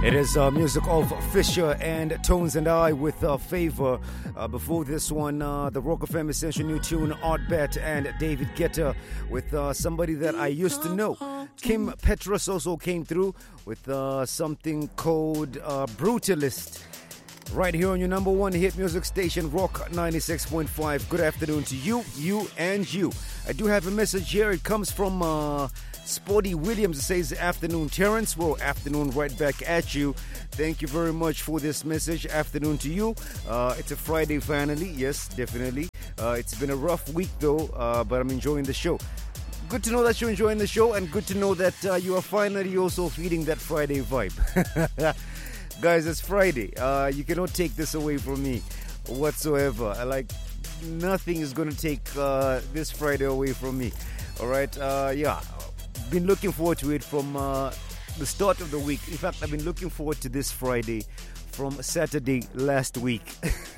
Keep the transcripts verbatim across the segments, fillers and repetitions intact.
It is uh, music of Fisher and Tones and I with uh, Favor. Uh, before this one, uh, the Rock F M Essential new tune, Art Bet and David Guetta with uh, somebody that I used to know. Kim Petras also came through with uh, something called uh, Brutalist. Right here on your number one hit music station, Rock ninety-six point five. Good afternoon to you, you, and you. I do have a message here. It comes from uh, Sporty Williams. It says, afternoon, Terrence. Well, afternoon right back at you. Thank you very much for this message. Afternoon to you. Uh, it's a Friday finally. Yes, definitely. Uh, it's been a rough week, though, uh, but I'm enjoying the show. Good to know that you're enjoying the show, and good to know that uh, you are finally also feeling that Friday vibe. Guys, it's Friday. Uh, you cannot take this away from me whatsoever. I like nothing is going to take uh, this Friday away from me. All right. Uh, yeah. Been looking forward to it from uh, the start of the week. In fact, I've been looking forward to this Friday from Saturday last week.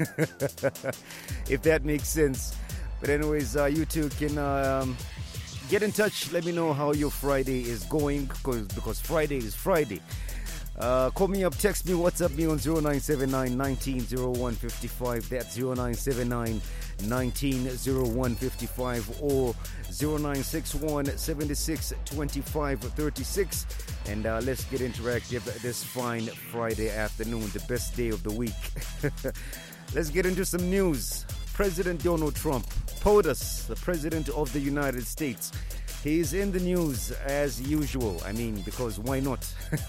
If that makes sense. But anyways, uh, you two can um, get in touch. Let me know how your Friday is going, because because Friday is Friday. Uh, call me up, text me, WhatsApp me on zero nine seven nine, one nine zero one five five. That's zero nine seven nine, one nine zero one five five or zero nine six one, seven six two five three six. And uh, let's get interactive this fine Friday afternoon, the best day of the week. Let's get into some news. President Donald Trump, POTUS, the President of the United States. He's in the news as usual. I mean, because why not?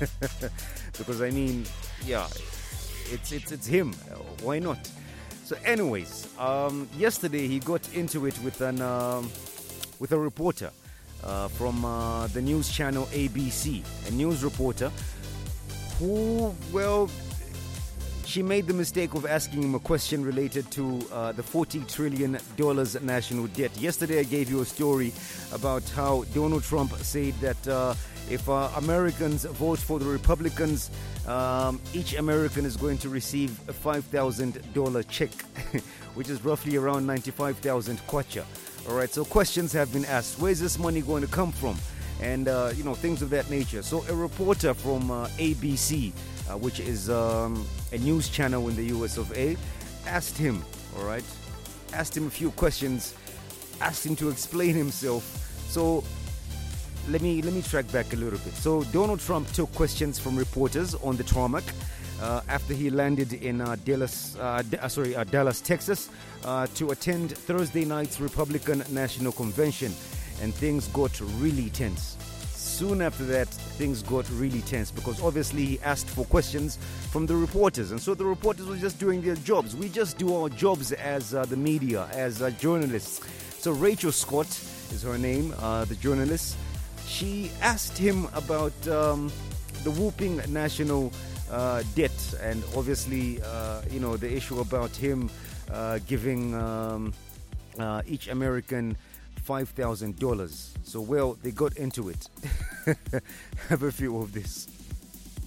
Because I mean, yeah, it's it's it's him. Why not? So, anyways, um, yesterday he got into it with an um, with a reporter uh, from uh, the news channel A B C, a news reporter who, well, she made the mistake of asking him a question related to uh, the forty trillion dollars national debt. Yesterday I gave you a story about how Donald Trump said that uh, if uh, Americans vote for the Republicans, um, each American is going to receive a five thousand dollars check, which is roughly around ninety-five thousand kwacha. All right, so questions have been asked. Where's this money going to come from? And, uh, you know, things of that nature. So a reporter from uh, A B C, uh, which is um, a news channel in the U S of A, asked him, all right, asked him a few questions, asked him to explain himself. So let me let me track back a little bit. So Donald Trump took questions from reporters on the tarmac uh, after he landed in uh, Dallas, uh, D- uh, sorry, uh, Dallas, Texas, uh, to attend Thursday night's Republican National Convention, and things got really tense. Soon after that, things got really tense because obviously he asked for questions from the reporters, and so the reporters were just doing their jobs. We just do our jobs as uh, the media, as uh, journalists. So Rachel Scott is her name, uh, the journalist. She asked him about um, the whooping national uh, debt, and obviously, uh, you know, the issue about him uh, giving um, uh, each American five thousand dollars. So, well, they got into it. Have a few of this.